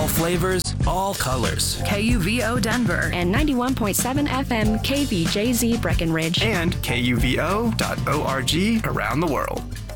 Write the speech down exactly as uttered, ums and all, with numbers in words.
flavors, all colors. K U V O Denver and ninety-one point seven F M K V J Z Breckenridge and K U V O dot org around the world.